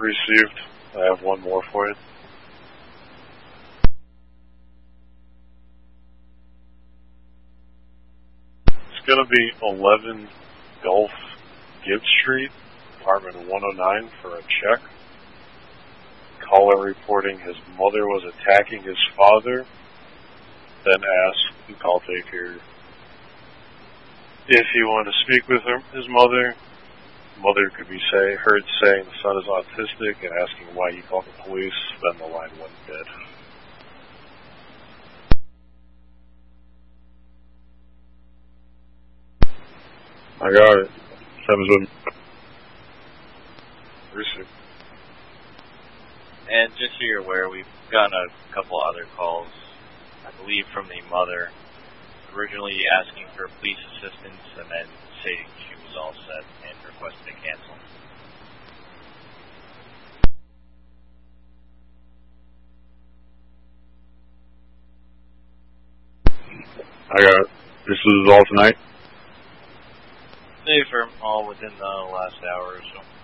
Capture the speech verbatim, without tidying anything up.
Received. I have one more for you. It's going to be eleven Gulf Gibbs Street, apartment one oh nine, for a check. Caller reporting his mother was attacking his father, then asked the call taker if he wanted to speak with her, his mother. Mother could be say, heard saying the son is autistic and asking why he called the police. Then the line went dead. I got it. Seven's with me. Receive. And just so you're aware, we've gotten a couple other calls, I believe from the mother, originally asking for police assistance and then stating she was all set and requested to cancel. I got it. This is all tonight? They for all within the last hour or so.